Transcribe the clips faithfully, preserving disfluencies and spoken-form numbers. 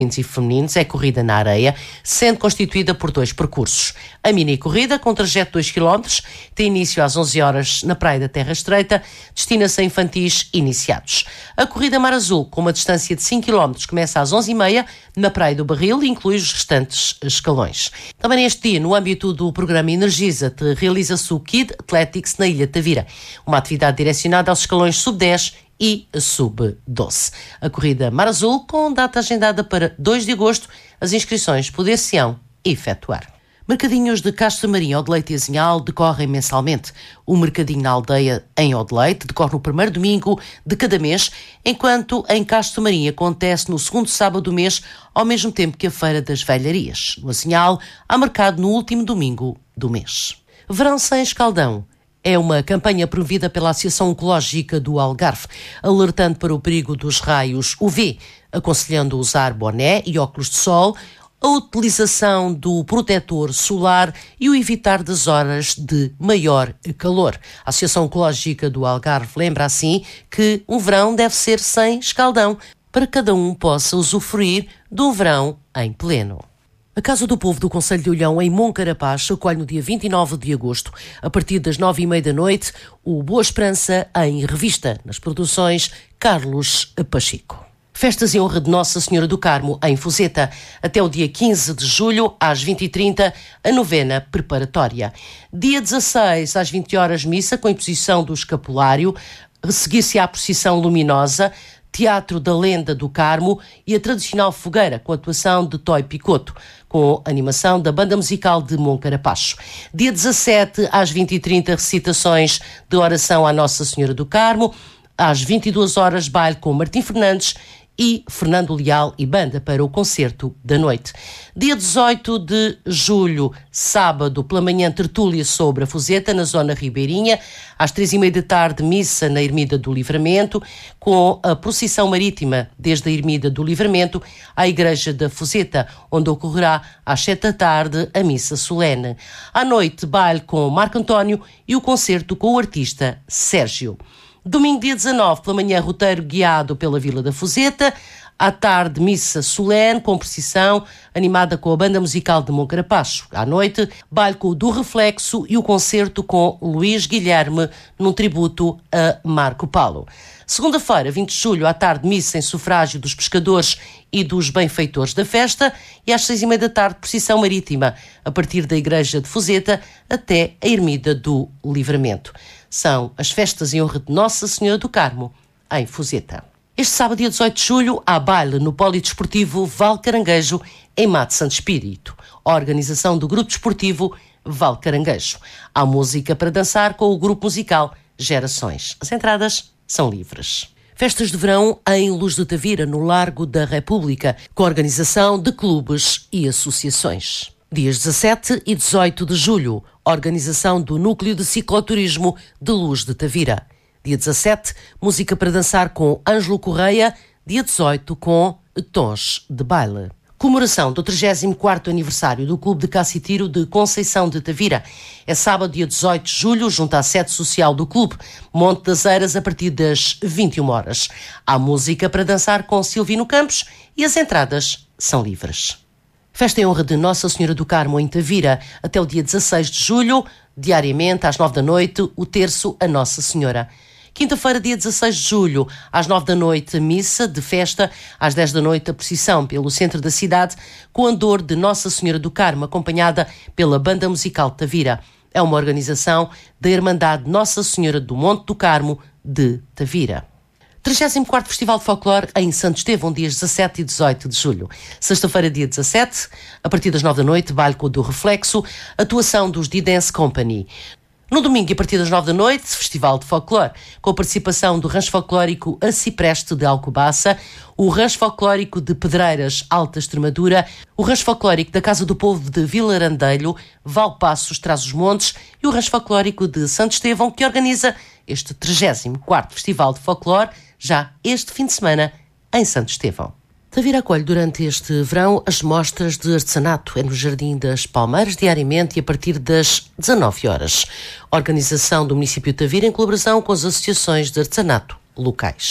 e femininos é corrida na areia, sendo constituída por dois percursos. A mini-corrida, com trajeto de dois quilómetros, tem início às onze horas na Praia da Terra Estreita, destina-se a infantis iniciados. A corrida Mar Azul, com uma distância de cinco quilómetros, começa às onze e meia na Praia do Barril e inclui os restantes escalões. Também neste dia, no âmbito do programa Energiza-te, realiza-se o Kid Athletics na Ilha de Tavira, uma atividade direcionada aos escalões sub dez e sub doze. A corrida Mar Azul, com data agendada para dois de agosto, as inscrições poder-se-ão efetuar. Mercadinhos de Castro Marinho, Odeleite e Azinhal decorrem mensalmente. O Mercadinho na Aldeia, em Odeleite, decorre no primeiro domingo de cada mês, enquanto em Castro Marinho acontece no segundo sábado do mês, ao mesmo tempo que a Feira das Velharias. No Azinhal, há mercado no último domingo do mês. Verão sem escaldão é uma campanha promovida pela Associação Ecológica do Algarve, alertando para o perigo dos raios U V, aconselhando usar boné e óculos de sol, a utilização do protetor solar e o evitar das horas de maior calor. A Associação Ecológica do Algarve lembra assim que um verão deve ser sem escaldão, para que cada um possa usufruir do verão em pleno. A Casa do Povo do Concelho de Olhão, em Moncarapaz, acolhe no dia vinte e nove de agosto, a partir das nove e meia da noite, o Boa Esperança em Revista, nas produções Carlos Pacheco. Festas em honra de Nossa Senhora do Carmo, em Fuzeta, até o dia quinze de julho, às vinte e trinta, a novena preparatória. Dia dezasseis, às vinte horas, missa com imposição do escapulário, seguir-se à procissão luminosa, Teatro da Lenda do Carmo e a tradicional fogueira com a atuação de Toy Picoto, com animação da Banda Musical de Moncarapacho. Dia dezassete, às vinte e trinta, recitações de oração à Nossa Senhora do Carmo. Às vinte e duas horas, baile com Martim Fernandes e Fernando Leal e banda para o concerto da noite. Dia dezoito de julho, sábado, pela manhã, tertúlia sobre a Fuzeta, na zona ribeirinha. Às três e meia da tarde, missa na Ermida do Livramento, com a procissão marítima desde a Ermida do Livramento à Igreja da Fuzeta, onde ocorrerá às sete da tarde a missa solene. À noite, baile com Marco António e o concerto com o artista Sérgio. Domingo, dia dezanove, pela manhã, roteiro guiado pela Vila da Fuzeta. À tarde, missa solene, com procissão, animada com a Banda Musical de Moncarapacho. À noite, baile com o do Reflexo e o concerto com Luís Guilherme, num tributo a Marco Paulo. Segunda-feira, vinte de julho, à tarde, missa em sufrágio dos pescadores e dos benfeitores da festa. E às seis e meia da tarde, procissão marítima, a partir da Igreja de Fuzeta até a Ermida do Livramento. São as festas em honra de Nossa Senhora do Carmo, em Fuzeta. Este sábado, dia dezoito de julho, há baile no Polidesportivo Val Caranguejo, em Mate Santo Espírito. A organização do Grupo Desportivo Val Caranguejo. Há música para dançar com o grupo musical Gerações. As entradas são livres. Festas de verão em Luz de Tavira, no Largo da República, com a organização de clubes e associações. Dias dezassete e dezoito de julho, organização do Núcleo de Cicloturismo de Luz de Tavira. Dia dezassete, música para dançar com Ângelo Correia. Dia dezoito, com Tons de Baile. Comemoração do trigésimo quarto aniversário do Clube de Caça e Tiro de Conceição de Tavira. É sábado, dia dezoito de julho, junto à sede social do clube, Monte das Eiras, a partir das vinte e uma horas. Há música para dançar com Silvino Campos e as entradas são livres. Festa em honra de Nossa Senhora do Carmo, em Tavira, até o dia dezasseis de julho, diariamente às nove da noite, o terço a Nossa Senhora. Quinta-feira, dia dezasseis de julho, às nove da noite, missa de festa, às dez da noite, a procissão pelo centro da cidade, com o andor de Nossa Senhora do Carmo, acompanhada pela Banda Musical de Tavira. É uma organização da Irmandade Nossa Senhora do Monte do Carmo de Tavira. trigésimo quarto Festival de Folclore em Santo Estevão, dias dezassete e dezoito de julho. Sexta-feira, dia dezassete, a partir das nove da noite, baile com o do Reflexo, atuação dos D-Dance Company. No domingo, a partir das nove da noite, Festival de Folclore, com a participação do Rancho Folclórico A Cipreste de Alcobaça, o Rancho Folclórico de Pedreiras, Alta Extremadura, o Rancho Folclórico da Casa do Povo de Vilarandelho, Valpassos, Trás-os-Montes e o Rancho Folclórico de Santo Estevão, que organiza este trigésimo quarto Festival de Folclore, já este fim de semana, em Santo Estevão. Tavira acolhe durante este verão as mostras de artesanato. É no Jardim das Palmeiras, diariamente e a partir das dezanove horas. Organização do município de Tavira em colaboração com as associações de artesanato locais.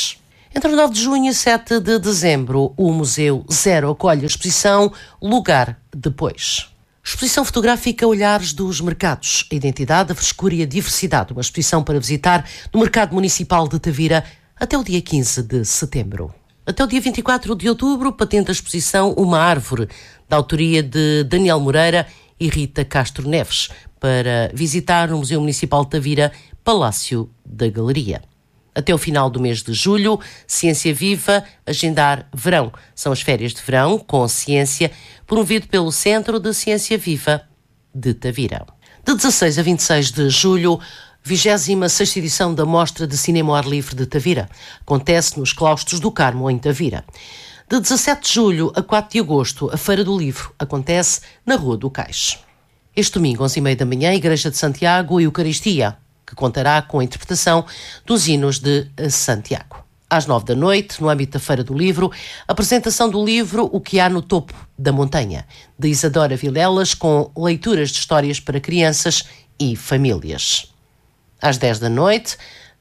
Entre nove de junho e sete de dezembro, o Museu Zero acolhe a exposição Lugar Depois. Exposição fotográfica Olhares dos Mercados, a identidade, a frescura e a diversidade. Uma exposição para visitar no Mercado Municipal de Tavira até o dia quinze de setembro. Até o dia vinte e quatro de outubro, patente a exposição Uma Árvore, da autoria de Daniel Moreira e Rita Castro Neves, para visitar no Museu Municipal de Tavira, Palácio da Galeria. Até o final do mês de julho, Ciência Viva, agendar verão. São as férias de verão com ciência, promovido pelo Centro de Ciência Viva de Tavira. De dezasseis a vinte e seis de julho, vigésima sexta edição da Mostra de Cinema ao Ar Livre de Tavira. Acontece nos Claustros do Carmo, em Tavira. De dezassete de julho a quatro de agosto, a Feira do Livro. Acontece na Rua do Cais. Este domingo, onze e meia da manhã, Igreja de Santiago e Eucaristia, que contará com a interpretação dos hinos de Santiago. Às nove da noite, no âmbito da Feira do Livro, a apresentação do livro O que há no topo da montanha, de Isadora Vilelas, com leituras de histórias para crianças e famílias. Às dez da noite,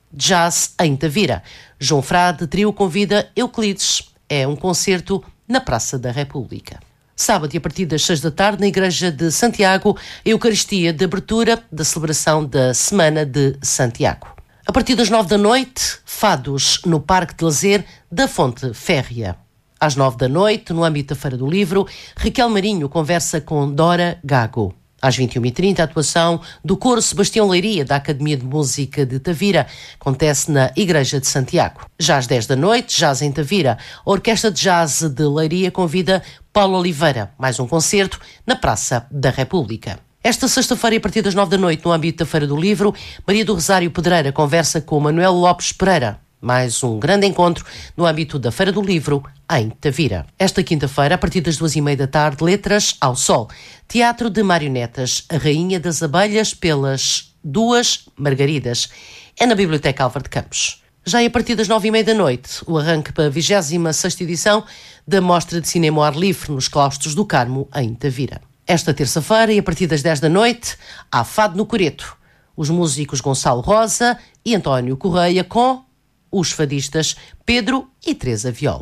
Jazz em Tavira. João Frade Trio convida Euclides. É um concerto na Praça da República. Sábado, e a partir das seis da tarde, na Igreja de Santiago, a Eucaristia de abertura da celebração da Semana de Santiago. A partir das nove da noite, fados no Parque de Lazer da Fonte Férrea. Às nove da noite, no âmbito da Feira do Livro, Raquel Marinho conversa com Dora Gago. Às vinte e uma e trinta, a atuação do Coro Sebastião Leiria, da Academia de Música de Tavira, acontece na Igreja de Santiago. Já às dez da noite, Jazz em Tavira, a Orquestra de Jazz de Leiria convida Paulo Oliveira, mais um concerto na Praça da República. Esta sexta-feira, a partir das nove da noite, no âmbito da Feira do Livro, Maria do Rosário Pedreira conversa com Manuel Lopes Pereira. Mais um grande encontro no âmbito da Feira do Livro, em Tavira. Esta quinta-feira, a partir das duas e meia da tarde, Letras ao Sol. Teatro de Marionetas, A Rainha das Abelhas, pelas Duas Margaridas. É na Biblioteca Álvaro de Campos. Já a partir das nove e meia da noite, o arranque para a vigésima sexta edição da Mostra de Cinema ao Ar Livre nos Claustros do Carmo, em Tavira. Esta terça-feira, e a partir das dez da noite, há Fado no Coreto. Os músicos Gonçalo Rosa e António Correia com os fadistas Pedro e Teresa Viola.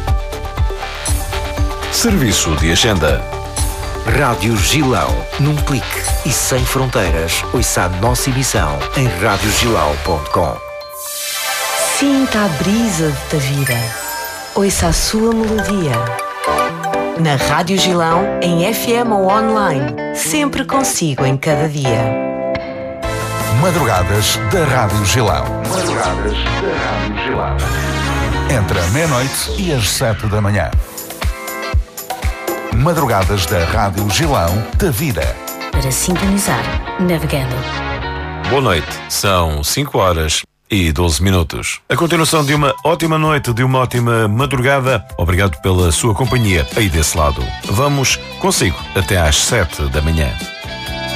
Serviço de agenda. Rádio Gilão. Num clique e sem fronteiras, ouça a nossa emissão em rádio gilão ponto com. Sinta a brisa de Tavira. Ouça a sua melodia. Na Rádio Gilão, em F M ou online. Sempre consigo em cada dia. Madrugadas da Rádio Gilão. Madrugadas da Rádio Gilão. Entre a meia-noite e as sete da manhã. Madrugadas da Rádio Gilão, Tavira. Para sintonizar, navegando. Boa noite, são cinco horas e doze minutos. A continuação de uma ótima noite, de uma ótima madrugada. Obrigado pela sua companhia aí desse lado. Vamos consigo até às sete da manhã.